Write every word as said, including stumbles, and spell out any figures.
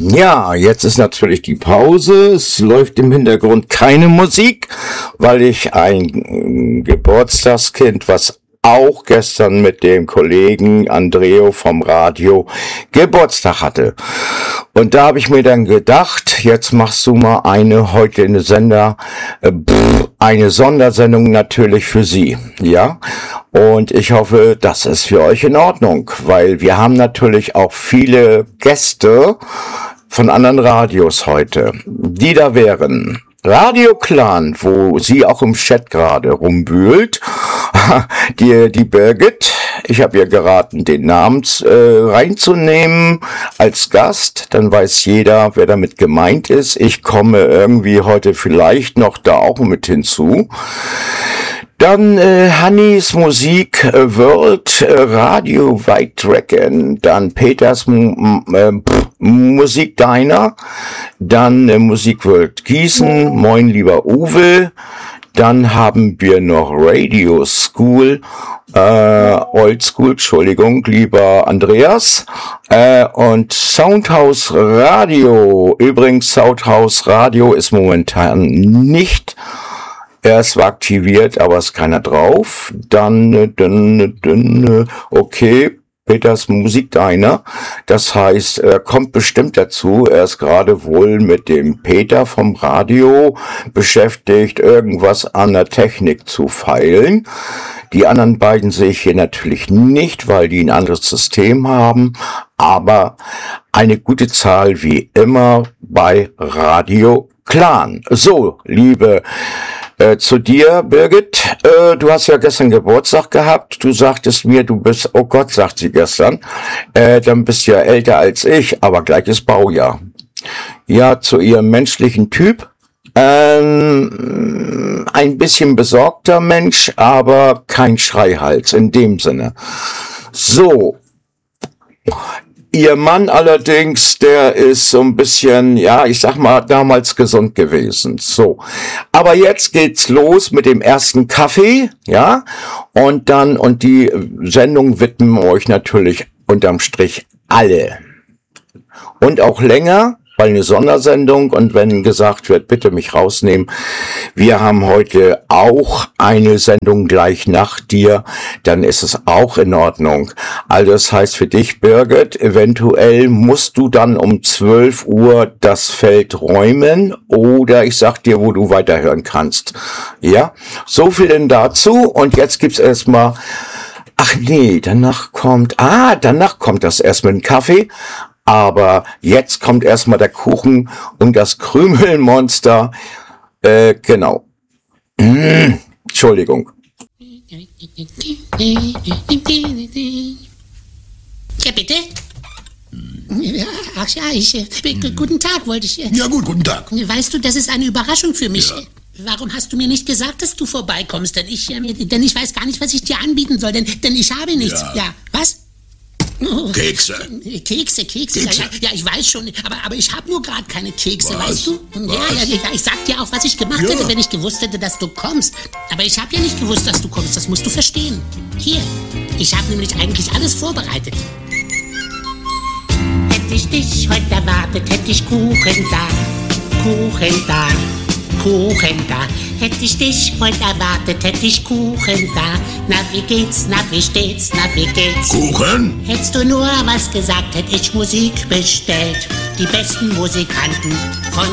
Ja, jetzt ist natürlich die Pause. Es läuft im Hintergrund keine Musik, weil ich ein Geburtstagskind, was auch gestern mit dem Kollegen Andreo vom Radio Geburtstag hatte. Und da habe ich mir dann gedacht, jetzt machst du mal eine heute in der Sender, äh, pff, eine Sondersendung natürlich für Sie, ja. Und ich hoffe, das ist für euch in Ordnung, weil wir haben natürlich auch viele Gäste von anderen Radios heute, die da wären. Radio Clan, wo sie auch im Chat gerade rumwühlt, die, die Birgit, ich habe ihr geraten, den Namen äh, reinzunehmen als Gast, dann weiß jeder, wer damit gemeint ist. Ich komme irgendwie heute vielleicht noch da auch mit hinzu. Dann äh, Hannis Musik äh, World äh, Radio White Dragon, dann Peters M äh, Musik Diner, dann äh, Musik World Gießen, moin lieber Uwe, dann haben wir noch Radio School, äh, Old School, Entschuldigung, lieber Andreas, äh, und Soundhouse Radio, übrigens Soundhouse Radio ist momentan nicht Er ist zwar aktiviert, aber ist keiner drauf. Dann, dann, dann, okay, Peters Musik Diner. Das heißt, er kommt bestimmt dazu. Er ist gerade wohl mit dem Peter vom Radio beschäftigt, irgendwas an der Technik zu feilen. Die anderen beiden sehe ich hier natürlich nicht, weil die ein anderes System haben. Aber eine gute Zahl wie immer bei Radio Clan. So, liebe Äh, zu dir, Birgit, äh, du hast ja gestern Geburtstag gehabt, du sagtest mir, du bist, oh Gott, sagt sie gestern, äh, dann bist du ja älter als ich, aber gleiches Baujahr. Ja, zu ihrem menschlichen Typ, ähm, ein bisschen besorgter Mensch, aber kein Schreihals in dem Sinne. So. Ihr Mann allerdings, der ist so ein bisschen, ja, ich sag mal, damals gesund gewesen. So. Aber jetzt geht's los mit dem ersten Kaffee, ja. Und dann, und die Sendung widmen euch natürlich unterm Strich alle. Und auch länger, weil eine Sondersendung, und wenn gesagt wird, bitte mich rausnehmen, wir haben heute auch eine Sendung gleich nach dir, dann ist es auch in Ordnung. Also das heißt für dich, Birgit, eventuell musst du dann um zwölf Uhr das Feld räumen oder ich sag dir, wo du weiterhören kannst. Ja, so viel denn dazu und jetzt gibt's erstmal, ach nee, danach kommt, ah, danach kommt das erst mit dem Kaffee. Aber jetzt kommt erstmal der Kuchen und das Krümelmonster. Äh, genau. Mmh, Entschuldigung. Ja, bitte? Ja, ach ja, ich, äh, guten Tag, wollte ich... Äh, ja gut, guten Tag. Weißt du, das ist eine Überraschung für mich. Ja. Warum hast du mir nicht gesagt, dass du vorbeikommst? Denn ich, äh, denn ich weiß gar nicht, was ich dir anbieten soll, denn, denn ich habe nichts. Ja, ja was? Oh. Kekse. Kekse, Kekse, Kekse. Ja, ja, ich weiß schon, aber, aber ich habe nur gerade keine Kekse, Was? weißt du? Ja, ja, ja, ich sag dir auch, was ich gemacht Ja. hätte, wenn ich gewusst hätte, dass du kommst. Aber ich habe ja nicht gewusst, dass du kommst, das musst du verstehen. Hier, ich habe nämlich eigentlich alles vorbereitet. Hätte ich dich heute erwartet, hätte ich Kuchen da, Kuchen da, Kuchen da. Hätte ich dich heute erwartet, hätte ich Kuchen da. Na, wie geht's, na, wie steht's, na, wie geht's? Kuchen? Hättest du nur was gesagt, hätte ich Musik bestellt. Die besten Musikanten von